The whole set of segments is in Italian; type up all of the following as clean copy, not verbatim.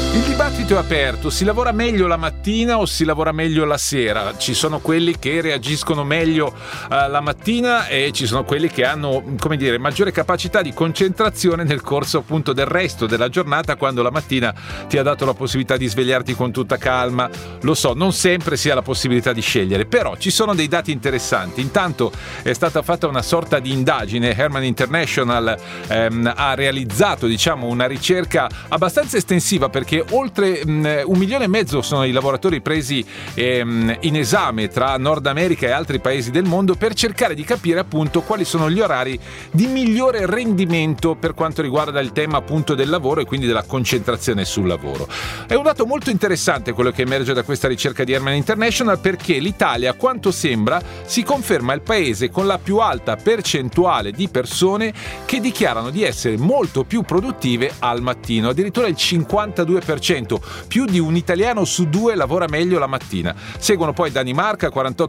Il dibattito è aperto, si lavora meglio la mattina o si lavora meglio la sera? Ci sono quelli che reagiscono meglio la mattina e ci sono quelli che hanno, come dire, maggiore capacità di concentrazione nel corso appunto del resto della giornata, quando la mattina ti ha dato la possibilità di svegliarti con tutta calma. Lo so, non sempre si ha la possibilità di scegliere, però ci sono dei dati interessanti. Intanto è stata fatta una sorta di indagine, Herman International ha realizzato, diciamo, una ricerca abbastanza estensiva, perché oltre 1,5 milioni sono i lavoratori presi in esame tra Nord America e altri paesi del mondo, per cercare di capire appunto quali sono gli orari di migliore rendimento per quanto riguarda il tema appunto del lavoro e quindi della concentrazione sul lavoro. È un dato molto interessante quello che emerge da questa ricerca di Herman International, perché l'Italia, a quanto sembra, si conferma il paese con la più alta percentuale di persone che dichiarano di essere molto più produttive al mattino, addirittura il 52%. Più di un italiano su 2 lavora meglio la mattina. Seguono poi Danimarca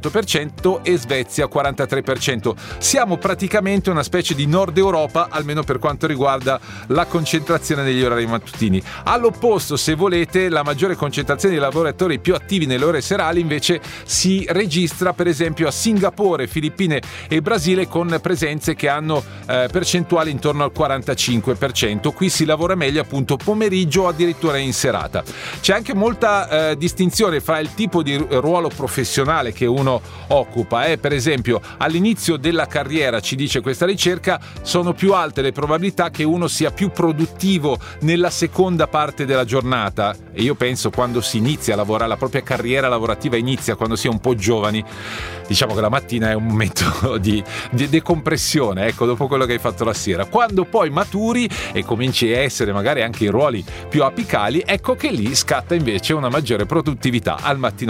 48% e Svezia 43%. Siamo praticamente una specie di Nord Europa, almeno per quanto riguarda la concentrazione negli orari mattutini. All'opposto, se volete, la maggiore concentrazione di lavoratori più attivi nelle ore serali invece si registra per esempio a Singapore, Filippine e Brasile, con presenze che hanno percentuali intorno al 45%. Qui si lavora meglio appunto pomeriggio o addirittura in serata. C'è anche molta distinzione fra il tipo di ruolo professionale che uno occupa. Per esempio, all'inizio della carriera, ci dice questa ricerca, sono più alte le probabilità che uno sia più produttivo nella seconda parte della giornata. E io penso, quando si inizia a lavorare, la propria carriera lavorativa inizia quando si è un po' giovani, diciamo che la mattina è un momento di decompressione, ecco, dopo quello che hai fatto la sera. Quando poi maturi e cominci a essere magari anche in ruoli più apicali, ecco che lì scatta invece una maggiore produttività al mattino